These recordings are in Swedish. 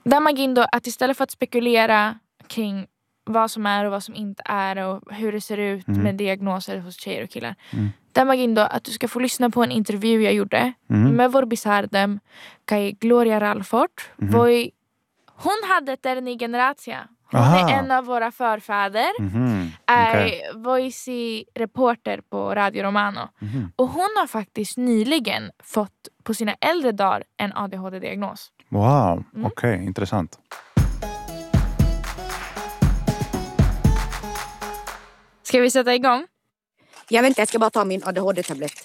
Där man går in då att istället för att spekulera kring vad som är och vad som inte är och hur det ser ut med diagnoser hos tjejer och killar. Där man går in då att du ska få lyssna på en intervju jag gjorde med vår bisardem kai Gloria Ralfort. Hon hade en ny generation. Hon är en av våra förfäder. Är voice-reporter på Radio Romano. Och hon har faktiskt nyligen fått på sina äldre dagar en ADHD-diagnos. Wow, okej, intressant. Ska vi sätta igång? Jag vet inte, jag ska bara ta min ADHD-tablett.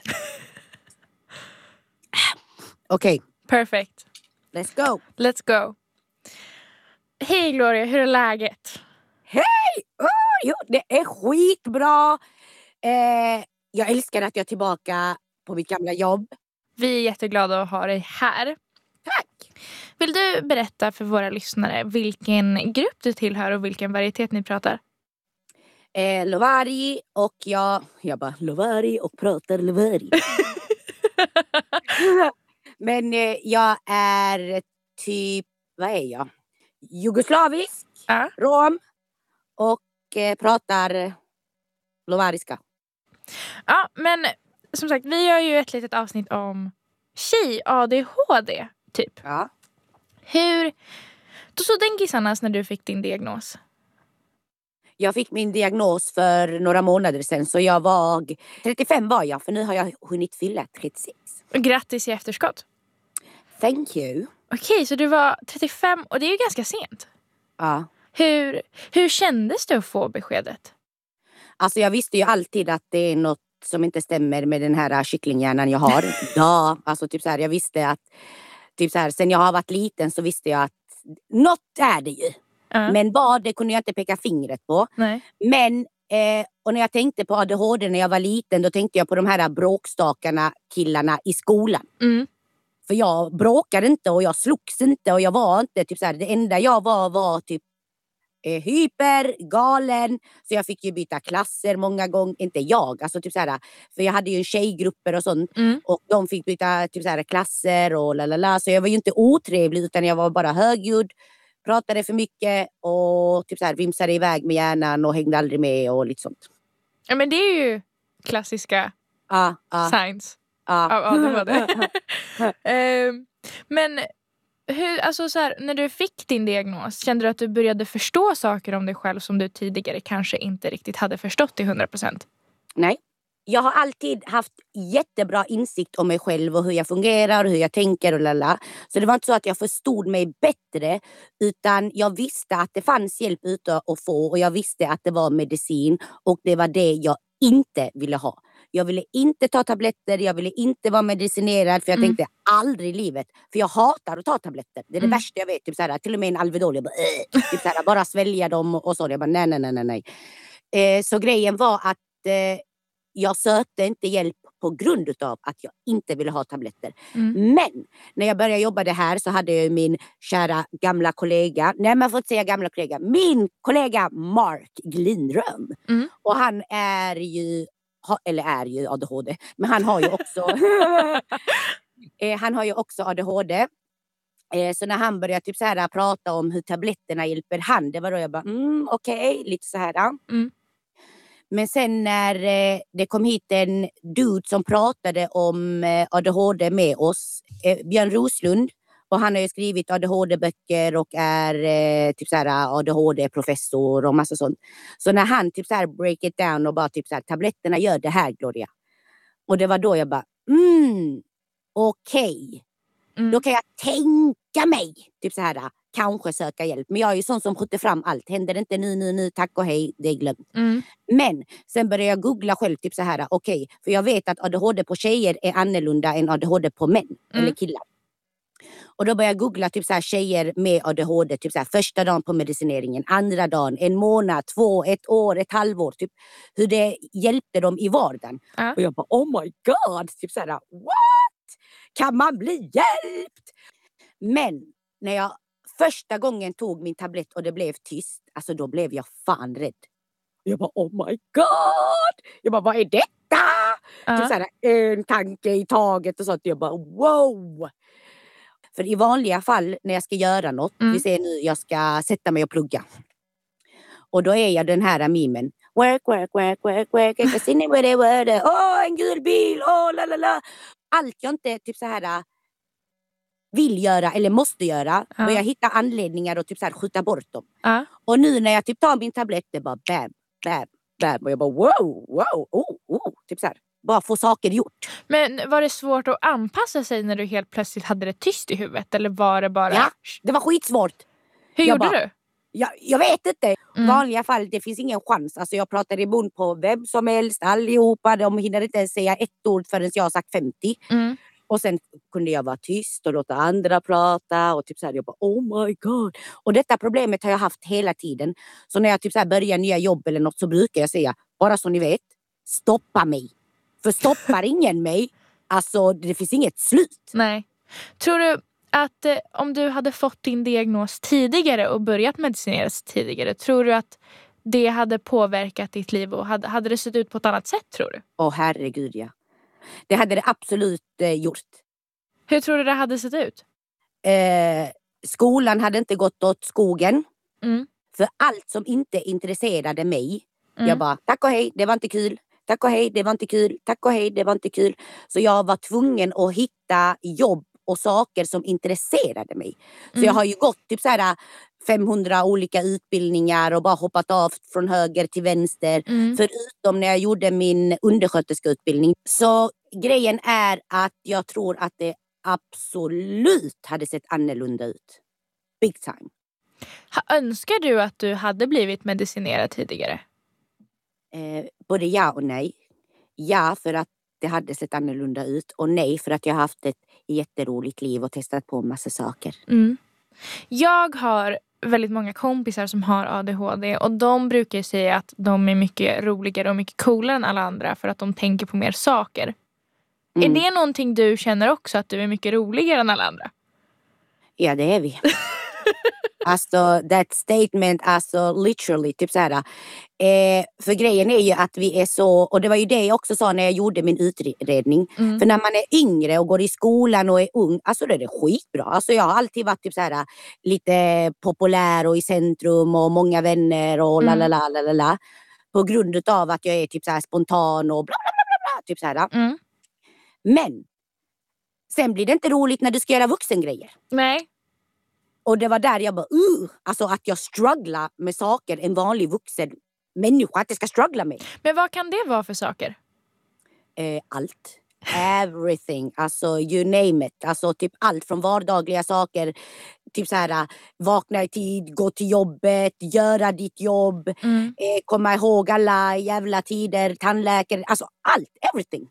Okej. Perfect. Let's go. Hej Gloria, hur är läget? Hej! Jo, det är skitbra. Jag älskar att jag är tillbaka på mitt gamla jobb. Vi är jätteglada att ha dig här. Tack! Vill du berätta för våra lyssnare vilken grupp du tillhör och vilken varietet ni pratar? Lovari och jag bara Lovari och pratar Lovari. Men jag är typ, vad är jag? Jugoslavisk, rom och pratar lovariska. Ja, men som sagt, vi gör ju ett litet avsnitt om tjej-ADHD, typ. Ja. Hur såg den Gissanas när du fick din diagnos? Jag fick min diagnos för några månader sedan, så jag var 35 var jag, för nu har jag hunnit fylla 36. Och grattis i efterskott. Thank you. Okej, så du var 35 och det är ju ganska sent. Ja. Hur kändes det att få beskedet? Alltså jag visste ju alltid att det är något som inte stämmer med den här kycklinghjärnan jag har. Ja, alltså typ så här, jag visste att typ så här, sen jag har varit liten så visste jag att något är det ju. Men vad, det kunde jag inte peka fingret på. Nej. Men, och när jag tänkte på ADHD när jag var liten, då tänkte jag på de här bråkstakarna killarna i skolan. För jag bråkade inte och jag slogs inte och jag var inte typ så här, det enda jag var typ hyper, galen. Så jag fick ju byta klasser många gånger, inte jag, alltså typ så här, för jag hade ju en tjejgrupper och sånt och de fick byta typ så här klasser och lalala, så jag var ju inte otrevlig utan jag var bara högljudd, pratade för mycket och typ så här vimsade iväg med hjärnan och hängde aldrig med och lite sånt. Ja, men det är ju klassiska signs av ADHD. Men hur, alltså så här, när du fick din diagnos, kände du att du började förstå saker om dig själv som du tidigare kanske inte riktigt hade förstått till 100%? Nej. Jag har alltid haft jättebra insikt om mig själv och hur jag fungerar och hur jag tänker och lalla. Så det var inte så att jag förstod mig bättre, utan jag visste att det fanns hjälp ute att få och jag visste att det var medicin och det var det jag inte ville ha. Jag ville inte ta tabletter, jag ville inte vara medicinerad för jag tänkte aldrig i livet. För jag hatar att ta tabletter. Det är det värsta jag vet. Typ såhär, till och med en Alvedol. Jag bara, typ såhär, bara svälja dem och så. Jag bara nej. Så grejen var att jag sökte inte hjälp på grund av att jag inte ville ha tabletter. Men när jag började jobba det här så hade jag min kära gamla kollega. Nej, man får inte säga gamla kollega. Min kollega Mark Glinröm. Och han är ju ADHD. Men han har ju också han har ju också ADHD. Så när han började typ så här prata om hur tabletterna hjälper han, det var då jag bara okej, lite så här. Men sen när det kom hit en dude som pratade om ADHD med oss, Björn Roslund, och han har ju skrivit ADHD-böcker och är typ så här ADHD-professor och massa sånt. Så när han typ så här break it down och bara typ så här, tabletterna gör det här, Gloria. Och det var då jag bara, okej. Då kan jag tänka mig typ så här, kanske söka hjälp. Men jag är ju sån som skjuter fram allt. Händer det inte nu, tack och hej, det är glömt. Men sen började jag googla själv typ så här, okej. För jag vet att ADHD på tjejer är annorlunda än ADHD på män eller killar. Och då började jag googla typ så här, tjejer med ADHD, typ så här, första dagen på medicineringen, andra dagen, en månad, 2, 1 år, ett halvår, typ hur det hjälpte dem i vardagen. Och jag bara, oh my god, typ så här, what? Kan man bli hjälpt? Men när jag första gången tog min tablett och det blev tyst, alltså då blev jag fan rädd. Jag bara, oh my god! Jag bara, vad är detta? Typ så här, en tanke i taget och sånt. Jag bara, wow! För i vanliga fall när jag ska göra något, vi ser nu jag ska sätta mig och plugga. Och då är jag den här mimen. Work, en gul bil, la la la. Allt jag inte typ så här vill göra eller måste göra. Och jag hittar anledningar att typ så här skjuta bort dem. Och nu när jag typ tar min tablett, det bara bam, bam, bam. Och jag bara wow, typ så här. Bara få saker gjort. Men var det svårt att anpassa sig när du helt plötsligt hade det tyst i huvudet? Eller var det bara... Ja, det var skitsvårt. Hur gjorde du? Jag vet inte. I vanliga fall, det finns ingen chans. Alltså jag pratar i mun på vem som helst, allihopa. De hinner inte ens säga ett ord förrän jag har sagt 50. Och sen kunde jag vara tyst och låta andra prata. Och typ så här, jag bara, oh my god. Och detta problemet har jag haft hela tiden. Så när jag typ så här börjar nya jobb eller något så brukar jag säga, bara så ni vet, stoppa mig. För stoppar ingen mig, alltså det finns inget slut. Nej. Tror du att om du hade fått din diagnos tidigare och börjat medicineras tidigare, tror du att det hade påverkat ditt liv och hade det sett ut på ett annat sätt, tror du? Åh herregud, ja. Det hade det absolut gjort. Hur tror du det hade sett ut? Skolan hade inte gått åt skogen. För allt som inte intresserade mig, jag bara, tack och hej, det var inte kul. Tack och hej, det var inte kul. Tack och hej, det var inte kul. Så jag var tvungen att hitta jobb och saker som intresserade mig. Så jag har ju gått typ så här 500 olika utbildningar och bara hoppat av från höger till vänster. Förutom när jag gjorde min undersköterskeutbildning. Så grejen är att jag tror att det absolut hade sett annorlunda ut. Big time. Önskar du att du hade blivit medicinerad tidigare? Både ja och nej. Ja, för att det hade sett annorlunda ut. Och nej, för att jag har haft ett jätteroligt liv och testat på en massa saker. Jag har väldigt många kompisar som har ADHD. Och de brukar säga att de är mycket roligare och mycket coolare än alla andra. För att de tänker på mer saker. Är det någonting du känner också? Att du är mycket roligare än alla andra? Ja, det är vi. Alltså, that statement, alltså literally, typ så här. För grejen är ju att vi är så, och det var ju det jag också sa när jag gjorde min utredning. För när man är yngre och går i skolan och är ung, alltså det är det skitbra. Alltså jag har alltid varit typ så här lite populär och i centrum och många vänner och la. På grund av att jag är typ så här spontan och bla bla bla bla, typ så här. Men sen blir det inte roligt när du ska göra vuxengrejer. Nej. Och det var där jag bara, alltså att jag strugglar med saker en vanlig vuxen människa att det ska struggla med. Men vad kan det vara för saker? Allt. Everything. Alltså you name it. Alltså typ allt från vardagliga saker. Typ så här, vakna i tid, gå till jobbet, göra ditt jobb. Komma ihåg alla jävla tider, tandläkare. Alltså allt, everything.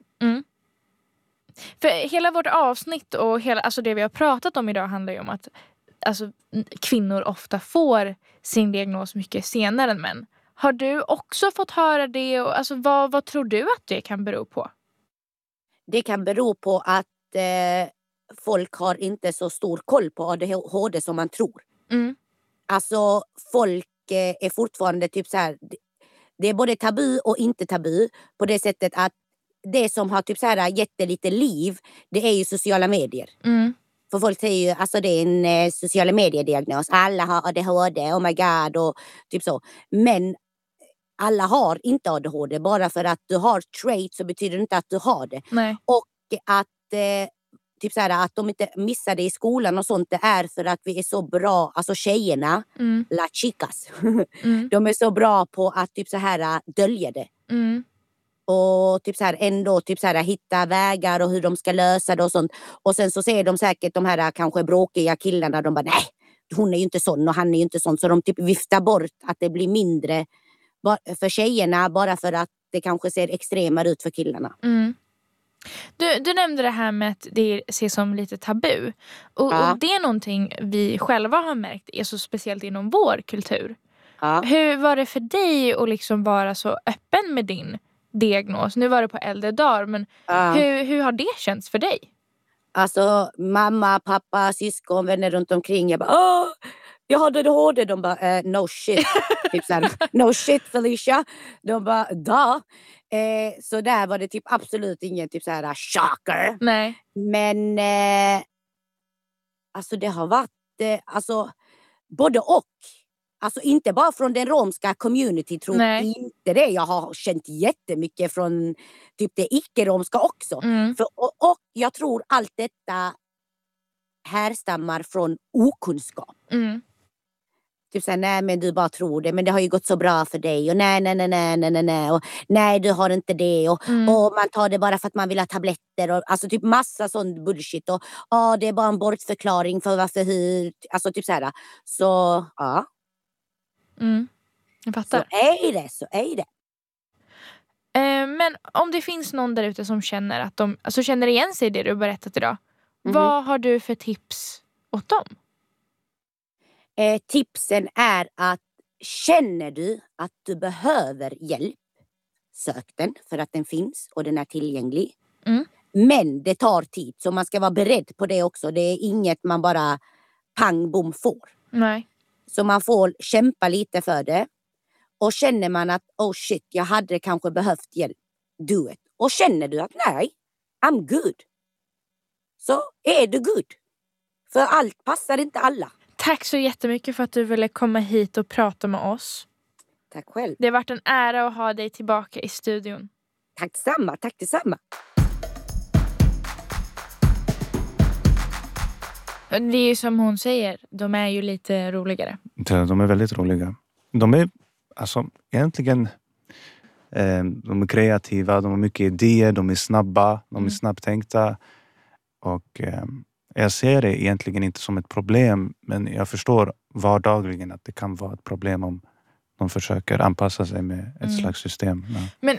För hela vårt avsnitt och alltså det vi har pratat om idag handlar ju om att alltså, kvinnor ofta får sin diagnos mycket senare än män. Har du också fått höra det? Och, alltså, vad tror du att det kan bero på? Det kan bero på att folk har inte så stor koll på ADHD som man tror. Alltså folk är fortfarande typ så här. Det är både tabu och inte tabu. På det sättet att det som har typ så här jättelite liv, det är ju sociala medier. För folk säger ju, alltså det är en sociala mediediagnos. Alla har ADHD, oh my god och typ så. Men alla har inte ADHD. Bara för att du har trait så betyder det inte att du har det. Nej. Och att typ så här, att de inte missar det i skolan och sånt, det är för att vi är så bra, alltså tjejerna, la chicas. De är så bra på att typ så här dölja det. Och typ så här, ändå typ så här, hitta vägar och hur de ska lösa det och sånt. Och sen så ser de säkert de här kanske bråkiga killarna. De bara, nej, hon är ju inte sån och han är ju inte sån. Så de typ viftar bort att det blir mindre för tjejerna. Bara för att det kanske ser extremare ut för killarna. Du nämnde det här med att det ses som lite tabu. Och det är någonting vi själva har märkt är så speciellt inom vår kultur. Hur var det för dig att liksom vara så öppen med din diagnos? Nu var det på äldre dagar, men hur har det känts för dig? Alltså mamma, pappa, syskon, vänner runt omkring. Jag bara, jag hade ADHD. De bara, no shit. Typ såhär, no shit Felicia. De bara, da. Så där var det typ absolut ingen typ såhär shocker. Nej. Men Alltså det har varit både och. Alltså inte bara från den romska community, tror inte det. Jag har känt jättemycket från typ det icke-romska också. Och jag tror allt detta härstammar från okunskap. Typ såhär, nej men du bara tror det, men det har ju gått så bra för dig och nej och nej du har inte det och man tar det bara för att man vill ha tabletter och alltså typ massa sån bullshit och det är bara en bortförklaring för varför hur, alltså typ såhär. Så ja. Jag fattar. Så är det. Men om det finns någon där ute som känner att de känner igen sig i det du har berättat idag. Vad har du för tips åt dem? Tipsen är att känner du att du behöver hjälp, sök den för att den finns och den är tillgänglig. Men det tar tid, så man ska vara beredd på det också. Det är inget man bara pang bom får. Nej. Så man får kämpa lite för det. Och känner man att oh shit, jag hade kanske behövt hjälp, do it. Och känner du att nej, I'm good, så är du good. För allt passar inte alla. Tack så jättemycket för att du ville komma hit och prata med oss. Tack själv. Det har varit en ära att ha dig tillbaka i studion. Tack detsamma. Det är ju som hon säger, de är ju lite roligare. De är väldigt roliga. De är alltså egentligen de är kreativa, de har mycket idéer, de är snabba, de är snabbtänkta. Och jag ser det egentligen inte som ett problem, men jag förstår vardagligen att det kan vara ett problem om de försöker anpassa sig med ett slags system. Ja. Men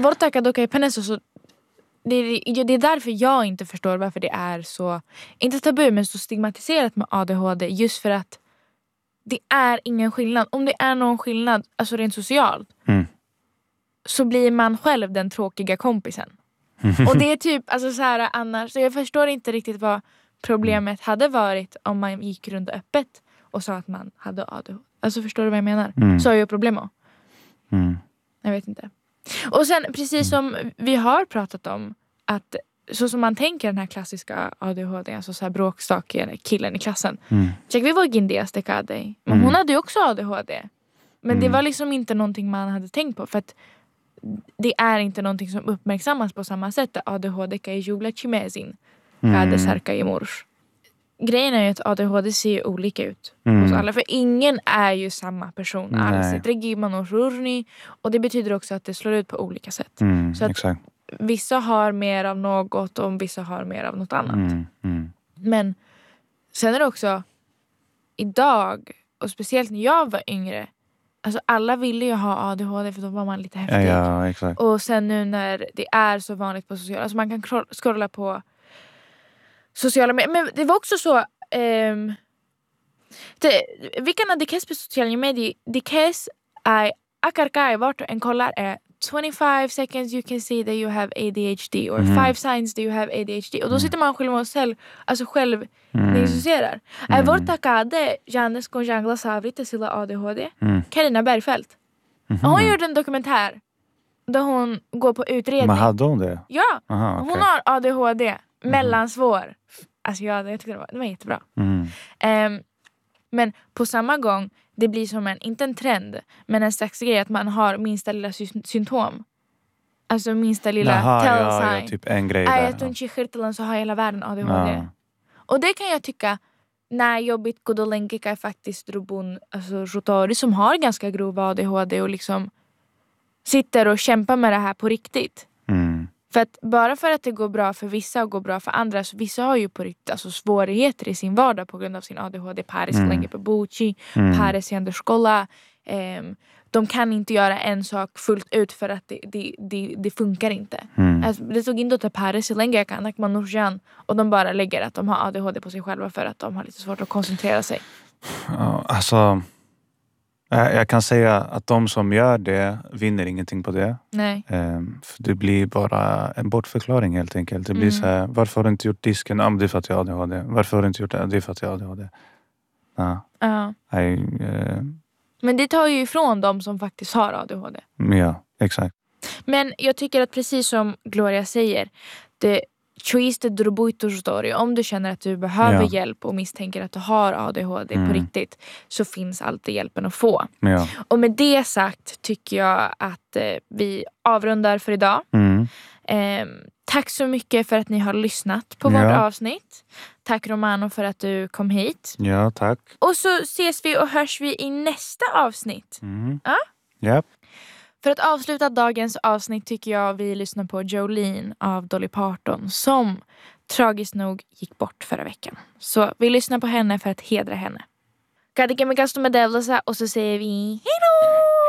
det är därför jag inte förstår varför det är så, inte tabu men så stigmatiserat med ADHD, just för att det är ingen skillnad. Om det är någon skillnad, alltså rent socialt, så blir man själv den tråkiga kompisen. Och det är typ, alltså så här annars, så jag förstår inte riktigt vad problemet hade varit om man gick runt öppet och sa att man hade ADHD. Alltså förstår du vad jag menar? Så har jag problem med. Jag vet inte. Och sen precis som vi har pratat om, att så som man tänker den här klassiska ADHD, alltså så här bråkstakiga killen i klassen. Vi var Gindias dekade, men hon hade ju också ADHD. Men det var liksom inte någonting man hade tänkt på, för att det är inte någonting som uppmärksammas på samma sätt. ADHD kan ju jubla chimesin. Kade sarka i mors. Grejen är ju att ADHD ser olika ut hos alla. För ingen är ju samma person alls. Och det betyder också att det slår ut på olika sätt. Så att exakt. Vissa har mer av något och vissa har mer av något annat. Men sen är det också idag, och speciellt när jag var yngre, alltså alla ville ju ha ADHD för då var man lite häftig. Ja, exakt. Och sen nu när det är så vanligt på sociala, alltså man kan scrolla på sociala medier. Men det var också så vilka det på sociala medier, det är akarkai vart en kollar är 25 seconds you can see that you have ADHD or 5 signs that you have ADHD. Och då sitter man själv och själv diagnostiserar. Vår takade Jannes konjangla savrite sila ADHD. Carina Bergfeldt. Hon gjorde en dokumentär där hon går på utredning. Men hade hon det? Ja. Aha, okay. Hon har ADHD mellansvår. Alltså jag tyckte det var jättebra. Men på samma gång, det blir som inte en trend, men en slags grej att man har minsta lilla symptom. Alltså minsta lilla tell sign. Ja, typ en grej där. Att hon kikirtelen så har hela världen ADHD. Ja. Och det kan jag tycka, när jobbigt går då länge kan faktiskt rubun, alltså rotori som har ganska grov ADHD och liksom sitter och kämpar med det här på riktigt. För att bara för att det går bra för vissa och går bra för andra, så vissa har ju på riktigt alltså svårigheter i sin vardag på grund av sin ADHD. Paris länge på Bucci, Paris under skola. De kan inte göra en sak fullt ut för att det funkar inte. Alltså, det tog inte att ta Paris länge kan man Nurjan, och de bara lägger att de har ADHD på sig själva för att de har lite svårt att koncentrera sig. Alltså jag kan säga att de som gör det vinner ingenting på det. Nej. För det blir bara en bortförklaring helt enkelt. Det blir så här, varför har du inte gjort disken? Det är för att jag har ADHD. Varför har du inte gjort det? Det är för att jag har ADHD. Men det tar ju ifrån de som faktiskt har ADHD. Ja, exakt. Men jag tycker att precis som Gloria säger, Choiste durbuitur story. Om du känner att du behöver hjälp och misstänker att du har ADHD på riktigt, så finns alltid hjälpen att få. Ja. Och med det sagt tycker jag att vi avrundar för idag. Tack så mycket för att ni har lyssnat på vårt avsnitt. Tack Romano för att du kom hit. Ja, tack. Och så ses vi och hörs vi i nästa avsnitt. Ja. För att avsluta dagens avsnitt tycker jag vi lyssnar på Jolene av Dolly Parton, som tragiskt nog gick bort förra veckan. Så vi lyssnar på henne för att hedra henne. Kadike me kasto med Devlasa, och så säger vi hejdå!